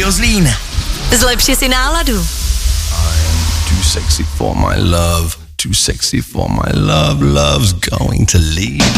Radio Zlín. Zlepši si náladu. I'm too sexy for my love. Too sexy for my love. Love's going to leave.